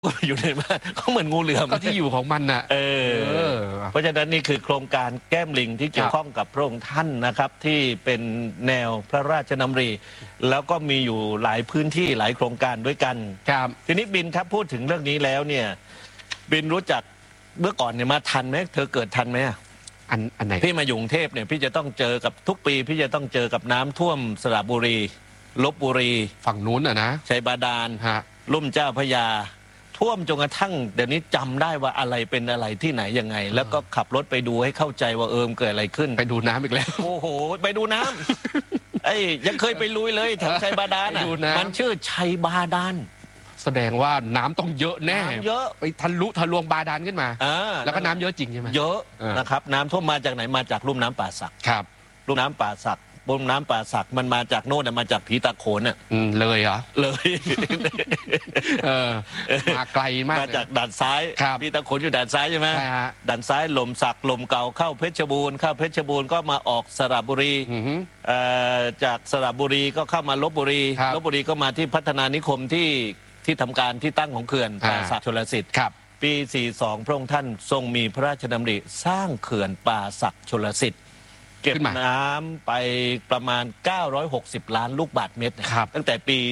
อยู่ในบ้านเขาเหมือนงูเหลือมก็ที่อยู่ของมันน่ะเพราะฉะนั้นนี่คือโครงการแก้มลิงที่เกี่ยวข้องกับพระองค์ท่านนะครับที่เป็นแนวพระราชดำริแล้วก็มีอยู่หลายพื้นที่หลายโครงการด้วยกันทีนี้บินครับพูดถึงเรื่องนี้แล้วเนี่ยบินรู้จักเมื่อก่อนเนี่ยมาทันไหมเธอเกิดทันไหมอันไหนพี่มาอยู่กรุงเทพเนี่ยพี่จะต้องเจอกับทุกปีพี่จะต้องเจอกับน้ำท่วมสระบุรีลพบุรีฝั่งนู้นนะชัยบาดาลลุ่มเจ้าพระยาท่วมจนกระทั่งเดี๋ยวนี้จำได้ว่าอะไรเป็นอะไรที่ไหนยังไงแล้วก็ขับรถไปดูให้เข้าใจว่าเกิดอะไรขึ้นไปดูน้ำอีกแล้วโอ้โหไปดูน้ำยังเคยไปลุยเลยแถวชัยบาดาลมันชื่อชัยบาดาลแสดงว่าน้ำต้องเยอะแน่เยอะไปทะลวงบาดาลขึ้นมาแล้วก็น้ำเยอะจริงใช่ไหมเยอะนะครับน้ำท่วมมาจากไหนมาจากลุ่มน้ำป่าสักครับลุ่มน้ำป่าสักบนน้ำป่าสักมันมาจากโน่นมาจากผีตาโขนเลยเหรอเลยมาไกลมากมาจากด่านซ้ายผีตาโขนอยู่ด่านซ้ายใช่ไหมด่านซ้ายลมสักลมเก่าเข้าเพชรบูรณ์ก็มาออกสระบุรีจากสระบุรีก็เข้ามาลพบุรีก็มาที่พัฒนานิคมที่ทำการที่ตั้งของเขื่อนป่าสักชลสิทธิ์ปี 42 พระองค์ท่านทรงมีพระราชดำริสร้างเขื่อนป่าสักชลสิทธิ์เก็บน้ำไปประมาณ960 ล้านลูกบาศก์เมตรตั้งแต่ปี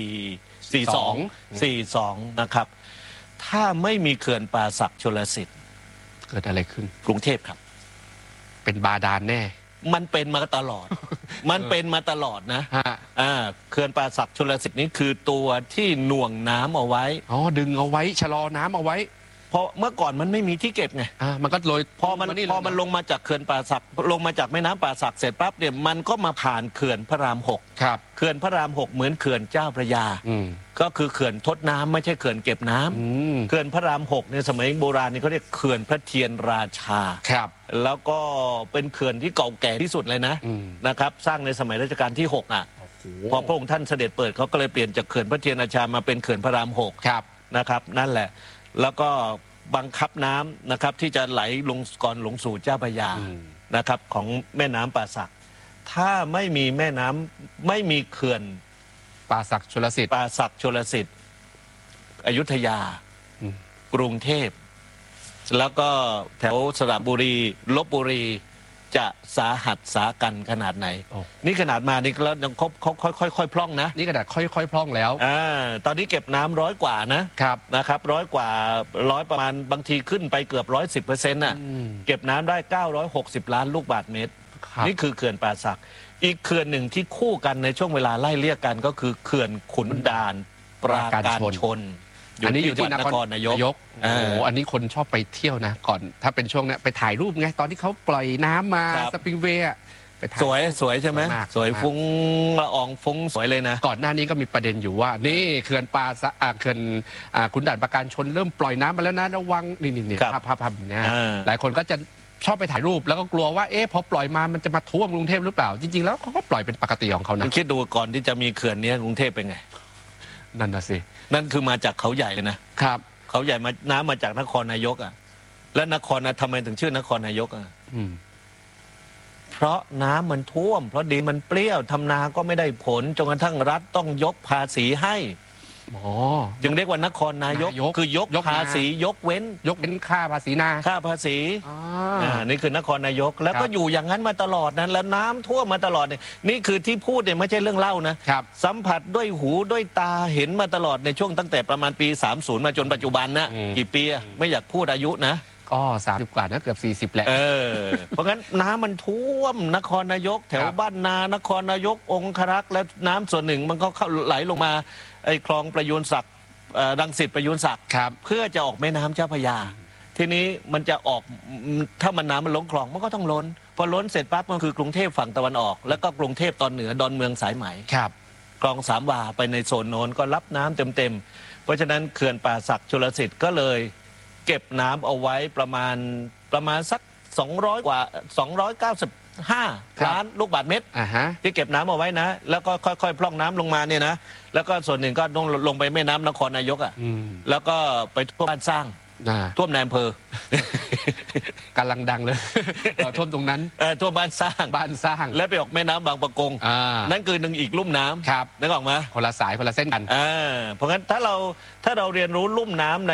42นะครับถ้าไม่มีเขื่อนป่าสักชลสิทธิ์เกิดอะไรขึ้นกรุงเทพครับเป็นบาดาลแน่มันเป็นมาตลอดนะเขื่อนป่าสักชลสิทธิ์นี้คือตัวที่หน่วงน้ำเอาไว้ดึงเอาไว้ชะลอน้ำเอาไว้เพราะเมื่อก่อนมันไม่มีที่เก็บไงมันก็เลยพอมันลงมาจากเขื่อนป่าสักลงมาจากแม่น้ำป่าสักเสร็จปั๊บเนี่ยมันก็มาผ่านเขื่อนพระราม6เขื่อนพระราม6เหมือนเขื่อนเจ้าพระยาก็คือเขื่อนทดน้ำไม่ใช่เขื่อนเก็บน้ำเขื่อนพระราม6ในสมัยโบราณนี่เขาเรียกเขื่อนพระเทียนราชาแล้วก็เป็นเขื่อนที่เก่าแก่ที่สุดเลยนะครับสร้างในสมัยรัชกาลที่6พอพระองค์ท่านเสด็จเปิดเขาก็เลยเปลี่ยนจากเขื่อนพระเทียนราชามาเป็นเขื่อนพระราม6นะครับนั่นแหละแล้วก็บังคับน้ำนะครับที่จะไหลลงก่อนลงสู่เจ้าพระยานะครับของแม่น้ำป่าสักถ้าไม่มีแม่น้ำไม่มีเขื่อนป่าสักชลสิทธิ์อยุธยากรุงเทพแล้วก็แถวสระบุรีลพบุรีจะสาหัสสากันขนาดไหนนี่ขนาดมานี่แล้วยังค่อยพร่องนะนี่ขนาดค่อยพร่องแล้วตอนนี้เก็บน้ำ100 กว่านะครับ100 กว่าประมาณบางทีขึ้นไปเกือบ110%เก็บน้ำได้960 ล้านลูกบาศก์เมตรนี่คือเขื่อนป่าสักอีกเขื่อนหนึ่งที่คู่กันในช่วงเวลาไล่เลี่ยกันก็คือเขื่อนขุนด่านปราการชนอันนี้อยู่ที่นครนายกอันนี้คนชอบไปเที่ยวนะก่อนถ้าเป็นช่วงนี้ไปถ่ายรูปไงตอนที่เขาปล่อยน้ำมาสปริงเวย์สวยใช่ไหมสวยฟุ้งละอองฟุ้งสวยเลยนะก่อนหน้านี้ก็มีประเด็นอยู่ว่านี่เขื่อนป่าเขื่อนขุนด่านปราการชนเริ่มปล่อยน้ำมาแล้วนะระวังนี่ภาพนี้หลายคนก็จะชอบไปถ่ายรูปแล้วก็กลัวว่าพอปล่อยมามันจะมาท่วมกรุงเทพหรือเปล่าจริงๆแล้วเขาก็ปล่อยเป็นปกติของเขานะคิดดูก่อนที่จะมีเขื่อนนี้กรุงเทพเป็นไงนั่นน่ะสินั่นคือมาจากเขาใหญ่เลยนะครับเขาใหญ่มาน้ำมาจากนครนายกและนครทำไมถึงชื่อนครนายกเพราะน้ำมันท่วมเพราะดินมันเปรี้ยวทำนาก็ไม่ได้ผลจนกระทั่งรัฐต้องยกภาษีให้จึงเรียกว่านครนายกคือยกภาษียกเว้นค่าภาษีค่าภาษีนี่คือนครนายกแล้วก็อยู่อย่างนั้นมาตลอดนั้นแล้วน้ำท่วมมาตลอดนี่คือที่พูดเนี่ยไม่ใช่เรื่องเล่านะสัมผัสด้วยหูด้วยตาเห็นมาตลอดในช่วงตั้งแต่ประมาณปี30มาจนปัจจุบันนะกี่ปีไม่อยากพูดอายุนะก็30 กว่านะเกือบ40แหละเพราะงั้นน้ำมันท่วมนครนายกแถวบ้านนานครนายกองครักษ์และน้ำส่วนหนึ่งมันก็ไหลลงมาไอ้คลองประยูนศักดิ์รังสิตประยูนศักดิ์เพื่อจะออกแม่น้ำเจ้าพระยาทีนี้มันจะออกถ้ามันน้ำมันล้นคลองมันก็ต้องล้นพอล้นเสร็จปั๊บมันคือกรุงเทพฝั่งตะวันออกแล้วก็กรุงเทพตอนเหนือดอนเมืองสายไหมคลองสามวาไปในโซนโน้นก็รับน้ำเต็มเพราะฉะนั้นเขื่อนป่าสักชลสิทธิ์ก็เลยเก็บน้ำเอาไว้ประมาณสัก200 กว่า295 ล้านลูกบาศก์เมตรที่เก็บน้ำเอาไว้นะแล้วก็ค่อยๆพร่องน้ำลงมาเนี่ยนะแล้วก็ส่วนหนึ่งก็ลงไปแม่น้ำนครนายกแล้วก็ไปท่วมบ้านสร้างท่วมในอำเภอกำลังดังเลยท่วมตรงนั้นท่วมบ้านสร้างและไปออกแม่น้ำบางปะกงนั่นคือหนึ่งอีกลุ่มน้ำนึกออกไหมคนละสายคนละเส้นกันเพราะงั้นถ้าเราเรียนรู้ลุ่มน้ำ